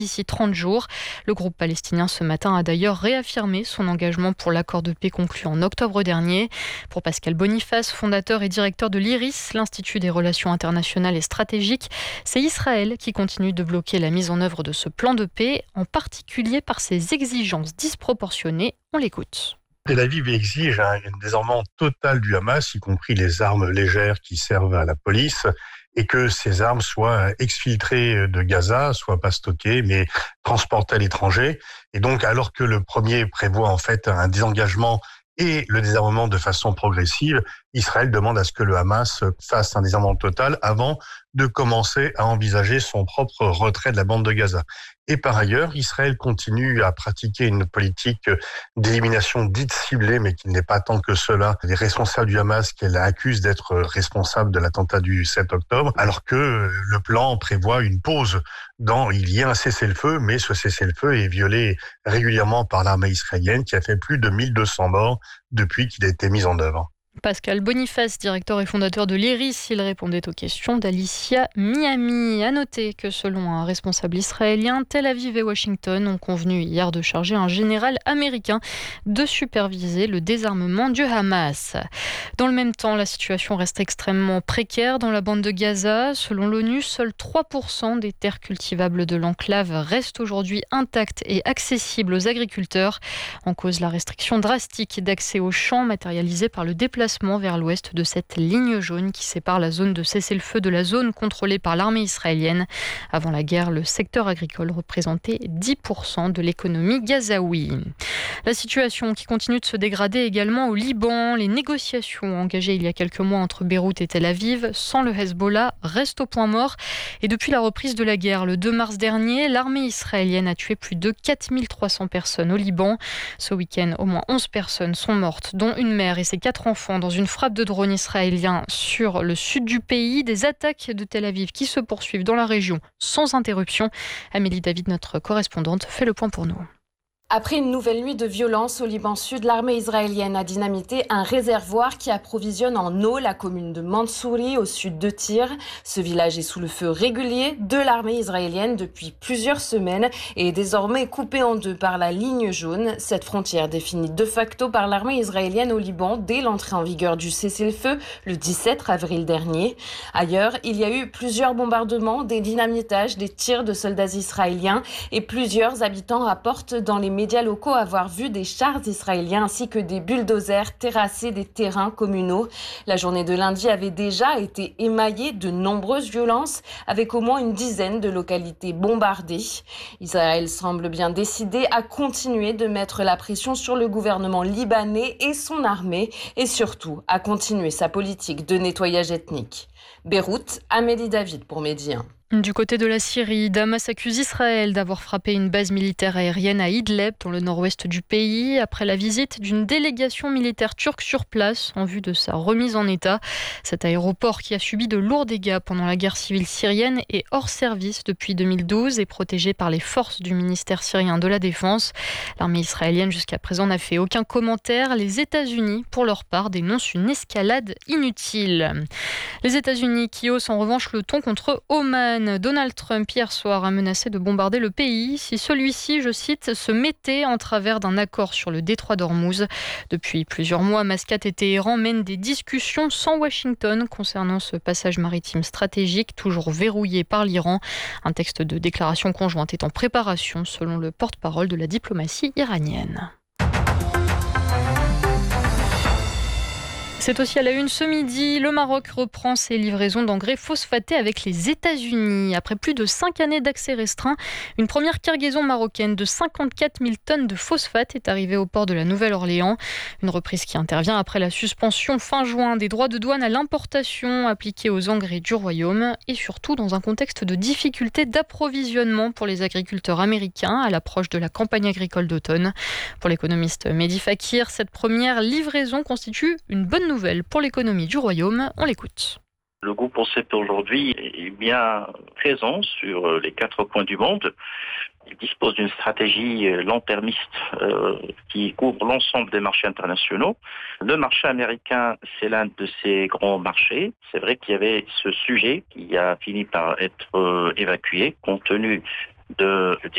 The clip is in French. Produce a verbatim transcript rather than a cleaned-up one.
d'ici trente jours. Le groupe palestinien ce matin a d'ailleurs réaffirmé son engagement pour l'accord de paix conclu en octobre dernier. Pour Pascal Boniface, fondateur et directeur de l'I R I S, l'Institut des relations internationales et stratégiques, c'est Israël qui continue de bloquer la mise en œuvre de ce plan de paix, en particulier par ses exigences disproportionnées. On l'écoute. Tel Aviv exige un désarmement total du Hamas, y compris les armes légères qui servent à la police, et que ces armes soient exfiltrées de Gaza, soient pas stockées, mais transportées à l'étranger. Et donc, alors que le premier prévoit en fait un désengagement et le désarmement de façon progressive, Israël demande à ce que le Hamas fasse un désarmement total avant de commencer à envisager son propre retrait de la bande de Gaza. Et par ailleurs, Israël continue à pratiquer une politique d'élimination dite ciblée, mais qui n'est pas tant que cela, des responsables du Hamas qu'elle accuse d'être responsables de l'attentat du sept octobre, alors que le plan prévoit une pause dans, il y a un cessez-le-feu, mais ce cessez-le-feu est violé régulièrement par l'armée israélienne qui a fait plus de mille deux cents morts depuis qu'il a été mis en œuvre. Pascal Boniface, directeur et fondateur de l'I R I S, il répondait aux questions d'Alicia Miami. À noter que selon un responsable israélien, Tel Aviv et Washington ont convenu hier de charger un général américain de superviser le désarmement du Hamas. Dans le même temps, la situation reste extrêmement précaire dans la bande de Gaza. Selon l'ONU, seuls trois pour cent des terres cultivables de l'enclave restent aujourd'hui intactes et accessibles aux agriculteurs. En cause, la restriction drastique d'accès aux champs matérialisée par le déplacement vers l'ouest de cette ligne jaune qui sépare la zone de cessez-le-feu de la zone contrôlée par l'armée israélienne. Avant la guerre, le secteur agricole représentait dix pour cent de l'économie gazaoui. La situation qui continue de se dégrader également au Liban. Les négociations engagées il y a quelques mois entre Beyrouth et Tel Aviv sans le Hezbollah restent au point mort. Et depuis la reprise de la guerre le deux mars dernier, l'armée israélienne a tué plus de quatre mille trois cents personnes au Liban. Ce week-end, au moins onze personnes sont mortes, dont une mère et ses quatre enfants, dans une frappe de drone israélien sur le sud du pays. Des attaques de Tel Aviv qui se poursuivent dans la région sans interruption. Amélie David, notre correspondante, fait le point pour nous. Après une nouvelle nuit de violence au Liban Sud, l'armée israélienne a dynamité un réservoir qui approvisionne en eau la commune de Mansouri au sud de Tyr. Ce village est sous le feu régulier de l'armée israélienne depuis plusieurs semaines et est désormais coupé en deux par la ligne jaune. Cette frontière définie de facto par l'armée israélienne au Liban dès l'entrée en vigueur du cessez-le-feu le dix-sept avril dernier. Ailleurs, il y a eu plusieurs bombardements, des dynamitages, des tirs de soldats israéliens et plusieurs habitants rapportent dans les médias locaux avoir vu des chars israéliens ainsi que des bulldozers terrasser des terrains communaux. La journée de lundi avait déjà été émaillée de nombreuses violences avec au moins une dizaine de localités bombardées. Israël semble bien décidé à continuer de mettre la pression sur le gouvernement libanais et son armée et surtout à continuer sa politique de nettoyage ethnique. Beyrouth, Amélie David pour Medi un. Du côté de la Syrie, Damas accuse Israël d'avoir frappé une base militaire aérienne à Idlib, dans le nord-ouest du pays, après la visite d'une délégation militaire turque sur place en vue de sa remise en état. Cet aéroport, qui a subi de lourds dégâts pendant la guerre civile syrienne, est hors service depuis deux mille douze et protégé par les forces du ministère syrien de la Défense. L'armée israélienne jusqu'à présent n'a fait aucun commentaire. Les États-Unis, pour leur part, dénoncent une escalade inutile. Les États-Unis qui haussent en revanche le ton contre Oman. Donald Trump, hier soir, a menacé de bombarder le pays si celui-ci, je cite, se mettait en travers d'un accord sur le détroit d'Ormuz. Depuis plusieurs mois, Mascate et Téhéran mènent des discussions sans Washington concernant ce passage maritime stratégique, toujours verrouillé par l'Iran. Un texte de déclaration conjointe est en préparation, selon le porte-parole de la diplomatie iranienne. C'est aussi à la une ce midi. Le Maroc reprend ses livraisons d'engrais phosphatés avec les États-Unis. Après plus de cinq années d'accès restreint, une première cargaison marocaine de cinquante-quatre mille tonnes de phosphate est arrivée au port de la Nouvelle-Orléans. Une reprise qui intervient après la suspension fin juin des droits de douane à l'importation appliqués aux engrais du Royaume et surtout dans un contexte de difficulté d'approvisionnement pour les agriculteurs américains à l'approche de la campagne agricole d'automne. Pour l'économiste Mehdi Fakir, cette première livraison constitue une bonne nouvelle nouvelle pour l'économie du Royaume. On l'écoute. Le groupe Ocep aujourd'hui est bien présent sur les quatre coins du monde. Il dispose d'une stratégie long-termiste euh, qui couvre l'ensemble des marchés internationaux. Le marché américain, c'est l'un de ces grands marchés. C'est vrai qu'il y avait ce sujet qui a fini par être euh, évacué compte tenu de